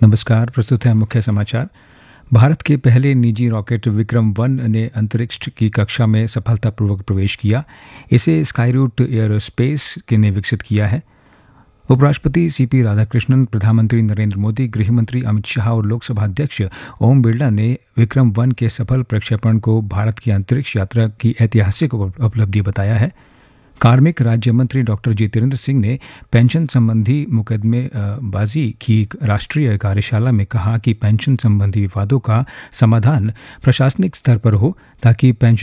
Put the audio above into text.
नमस्कार। प्रस्तुत है मुख्य समाचार। भारत के पहले निजी रॉकेट विक्रम-1 ने अंतरिक्ष की कक्षा में सफलतापूर्वक प्रवेश किया। इसे स्काईरूट एयरोस्पेस ने विकसित किया है। उपराष्ट्रपति सीपी राधाकृष्णन, प्रधानमंत्री नरेंद्र मोदी, गृह मंत्री अमित शाह और लोकसभा अध्यक्ष ओम बिरला ने विक्रम-1 के सफल प्रक्षेपण को भारत की अंतरिक्ष यात्रा की ऐतिहासिक उपलब्धि बताया है। कार्मिक राज्य मंत्री डॉक्टर जितेंद्र सिंह ने पेंशन संबंधी मुकदमेबाजी की राष्ट्रीय कार्यशाला में कहा कि पेंशन संबंधी विवादों का समाधान प्रशासनिक स्तर पर हो ताकि पेंशन